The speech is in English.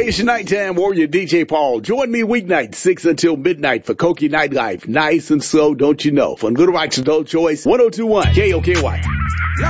Hey, it's your nighttime warrior, DJ Paul. Join me weeknight, 6 until midnight for Koki Nightlife. Nice and slow, don't you know? From Little Rock's Adult Choice, 1021 KOKY.